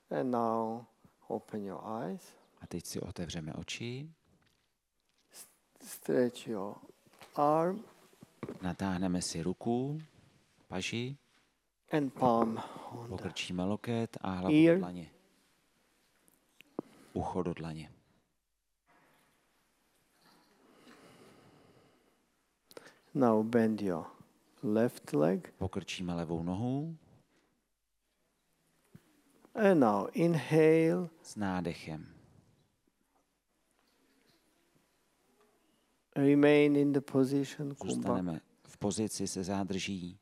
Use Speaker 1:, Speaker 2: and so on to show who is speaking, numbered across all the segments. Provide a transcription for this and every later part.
Speaker 1: And now open your eyes.
Speaker 2: A teď si otevřeme oči.
Speaker 1: Stretch your arm
Speaker 2: Natáhneme si ruku, paži,
Speaker 1: and palm on the
Speaker 2: pokrčíme loket a hlavu
Speaker 1: ear.
Speaker 2: do dlaně. Ucho do dlaně.
Speaker 1: Now bend your left leg.
Speaker 2: Pokrčíme levou nohu.
Speaker 1: And now inhale.
Speaker 2: S nádechem.
Speaker 1: Remain in the position Kumbhaka.
Speaker 2: Zůstaneme v pozici se zádrží.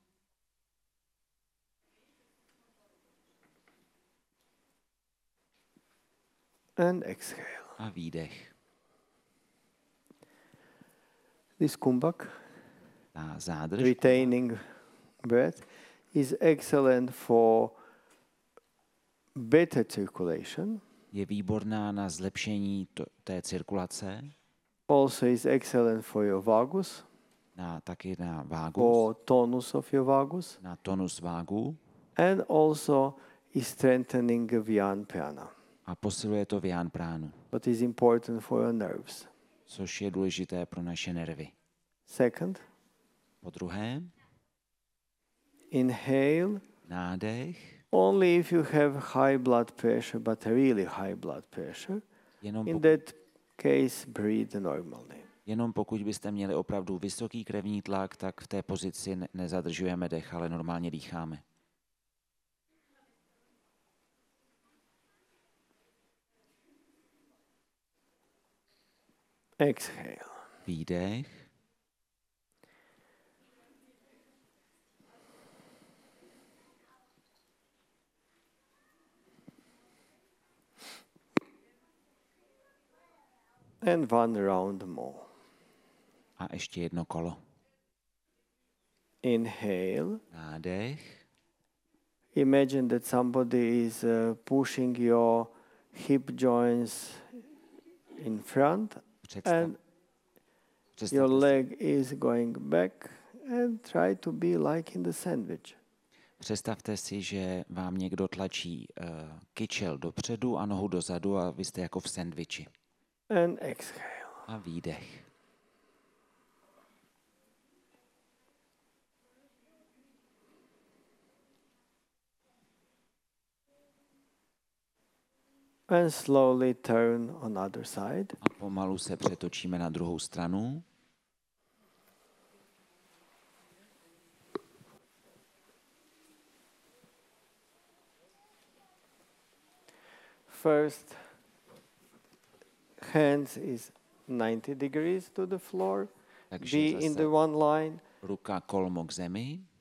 Speaker 1: And exhale.
Speaker 2: A výdech.
Speaker 1: This Kumbhaka,
Speaker 2: Ta zádrž
Speaker 1: retaining breath, is excellent for better circulation.
Speaker 2: je výborná na zlepšení té cirkulace,
Speaker 1: Also is excellent for your vagus,
Speaker 2: taky na vágus,
Speaker 1: or tonus of your vagus,
Speaker 2: na tonus vágu
Speaker 1: and also is strengthening Vyana Prana,
Speaker 2: a posiluje to Vyana pránu,
Speaker 1: but is important for your nerves.
Speaker 2: což je důležité pro naše nervy.
Speaker 1: Second,
Speaker 2: Po druhé,
Speaker 1: inhale
Speaker 2: nádech,
Speaker 1: only if you have high blood pressure, but really high blood pressure.
Speaker 2: jenom
Speaker 1: In
Speaker 2: pokud,
Speaker 1: that case, breathe normally.
Speaker 2: jenom pokud byste měli opravdu vysoký krevní tlak, tak v té pozici nezadržujeme dech, ale normálně dýcháme.
Speaker 1: Exhale.
Speaker 2: Výdech,
Speaker 1: And one round more.
Speaker 2: a ještě jedno kolo.
Speaker 1: Inhale.
Speaker 2: Nádech,
Speaker 1: Imagine that somebody is pushing your hip joints in front and your
Speaker 2: představte,
Speaker 1: leg is going back, and try to be like in the sandwich.
Speaker 2: představte si, že vám někdo tlačí kyčel dopředu a nohu dozadu a vy jste jako v sendviči.
Speaker 1: And exhale.
Speaker 2: A výdech.
Speaker 1: And slowly turn on other side.
Speaker 2: A pomalu se přetočíme na druhou stranu.
Speaker 1: First, hands is 90 degrees to the floor.
Speaker 2: Takže
Speaker 1: Be in
Speaker 2: zase
Speaker 1: the one line.
Speaker 2: ruka kolmo k zemi.